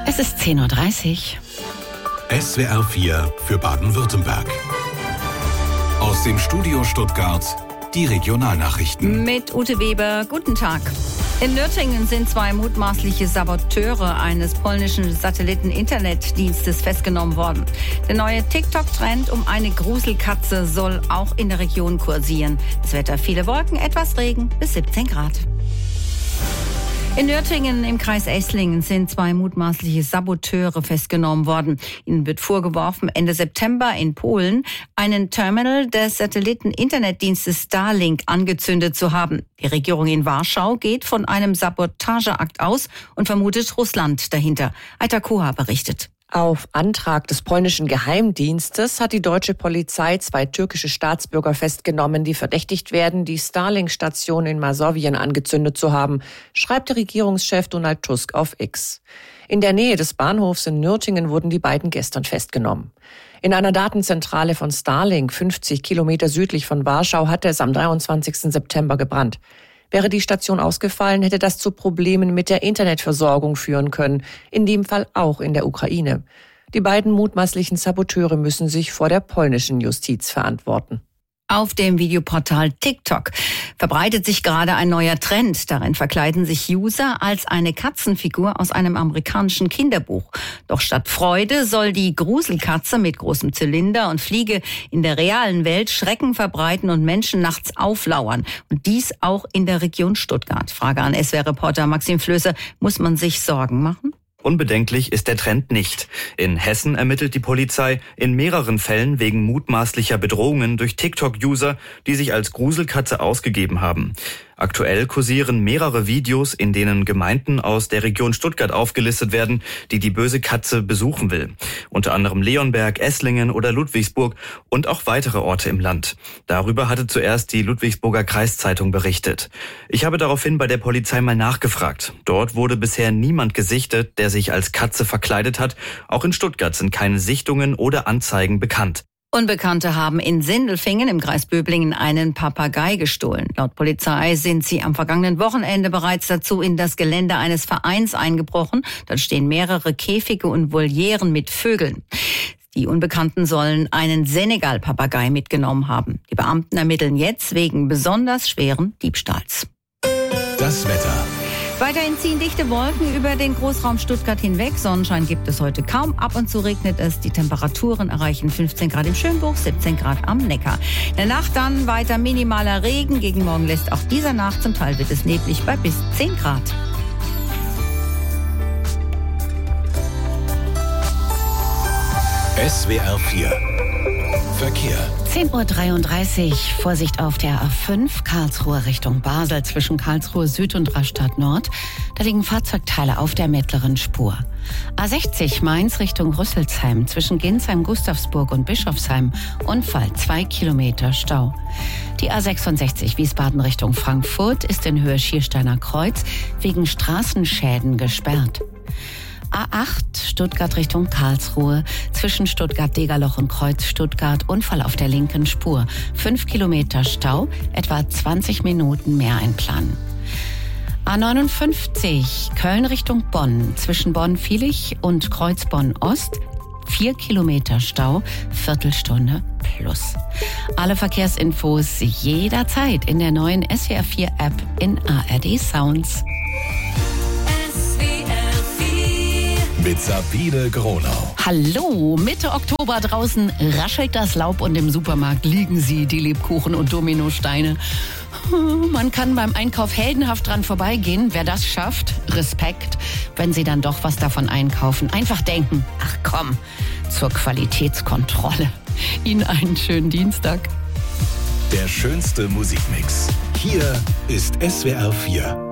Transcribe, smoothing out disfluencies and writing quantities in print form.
Es ist 10:30 Uhr. SWR 4 für Baden-Württemberg. Aus dem Studio Stuttgart die Regionalnachrichten. Mit Ute Weber, guten Tag. In Nürtingen sind 2 mutmaßliche Saboteure eines polnischen Satelliten-Internetdienstes festgenommen worden. Der neue TikTok-Trend um eine Gruselkatze soll auch in der Region kursieren. Das Wetter: viele Wolken, etwas Regen, bis 17 Grad. In Nürtingen im Kreis Esslingen sind 2 mutmaßliche Saboteure festgenommen worden. Ihnen wird vorgeworfen, Ende September in Polen einen Terminal des Satelliten-Internetdienstes Starlink angezündet zu haben. Die Regierung in Warschau geht von einem Sabotageakt aus und vermutet Russland dahinter. Aita Koha berichtet. Auf Antrag des polnischen Geheimdienstes hat die deutsche Polizei 2 türkische Staatsbürger festgenommen, die verdächtigt werden, die Starlink-Station in Masowien angezündet zu haben, schreibt der Regierungschef Donald Tusk auf X. In der Nähe des Bahnhofs in Nürtingen wurden die beiden gestern festgenommen. In einer Datenzentrale von Starlink, 50 Kilometer südlich von Warschau, hatte es am 23. September gebrannt. Wäre die Station ausgefallen, hätte das zu Problemen mit der Internetversorgung führen können, in dem Fall auch in der Ukraine. Die beiden mutmaßlichen Saboteure müssen sich vor der polnischen Justiz verantworten. Auf dem Videoportal TikTok verbreitet sich gerade ein neuer Trend. Darin verkleiden sich User als eine Katzenfigur aus einem amerikanischen Kinderbuch. Doch statt Freude soll die Gruselkatze mit großem Zylinder und Fliege in der realen Welt Schrecken verbreiten und Menschen nachts auflauern. Und dies auch in der Region Stuttgart. Frage an SWR-Reporter Maxim Flöße: Muss man sich Sorgen machen? Unbedenklich ist der Trend nicht. In Hessen ermittelt die Polizei in mehreren Fällen wegen mutmaßlicher Bedrohungen durch TikTok-User, die sich als Gruselkatze ausgegeben haben. Aktuell kursieren mehrere Videos, in denen Gemeinden aus der Region Stuttgart aufgelistet werden, die die böse Katze besuchen will. Unter anderem Leonberg, Esslingen oder Ludwigsburg und auch weitere Orte im Land. Darüber hatte zuerst die Ludwigsburger Kreiszeitung berichtet. Ich habe daraufhin bei der Polizei mal nachgefragt. Dort wurde bisher niemand gesichtet, der sich als Katze verkleidet hat. Auch in Stuttgart sind keine Sichtungen oder Anzeigen bekannt. Unbekannte haben in Sindelfingen im Kreis Böblingen einen Papagei gestohlen. Laut Polizei sind sie am vergangenen Wochenende bereits dazu in das Gelände eines Vereins eingebrochen. Dort stehen mehrere Käfige und Volieren mit Vögeln. Die Unbekannten sollen einen Senegal-Papagei mitgenommen haben. Die Beamten ermitteln jetzt wegen besonders schweren Diebstahls. Das Wetter. Weiterhin ziehen dichte Wolken über den Großraum Stuttgart hinweg. Sonnenschein gibt es heute kaum. Ab und zu regnet es. Die Temperaturen erreichen 15 Grad im Schönbuch, 17 Grad am Neckar. In der Nacht dann weiter minimaler Regen. Gegen Morgen lässt auch dieser nach. Zum Teil wird es neblig bei bis 10 Grad. SWR 4 Verkehr. 10:33 Uhr. Vorsicht auf der A5 Karlsruhe Richtung Basel zwischen Karlsruhe Süd und Rastatt Nord. Da liegen Fahrzeugteile auf der mittleren Spur. A60 Mainz Richtung Rüsselsheim zwischen Ginsheim, Gustavsburg und Bischofsheim. Unfall, 2 Kilometer Stau. Die A66 Wiesbaden Richtung Frankfurt ist in Höhe Schiersteiner Kreuz wegen Straßenschäden gesperrt. A8 Stuttgart Richtung Karlsruhe zwischen Stuttgart-Degerloch und Kreuz Stuttgart. Unfall auf der linken Spur. 5 Kilometer Stau, etwa 20 Minuten mehr einplanen. A59 Köln Richtung Bonn zwischen Bonn-Vilich und Kreuz Bonn-Ost. 4 Kilometer Stau, Viertelstunde plus. Alle Verkehrsinfos jederzeit in der neuen SWR 4 App in ARD Sounds. Mit Sabine Gronau. Hallo, Mitte Oktober draußen raschelt das Laub und im Supermarkt liegen sie, die Lebkuchen und Dominosteine. Man kann beim Einkauf heldenhaft dran vorbeigehen. Wer das schafft, Respekt. Wenn Sie dann doch was davon einkaufen, einfach denken, ach komm, zur Qualitätskontrolle. Ihnen einen schönen Dienstag. Der schönste Musikmix. Hier ist SWR 4.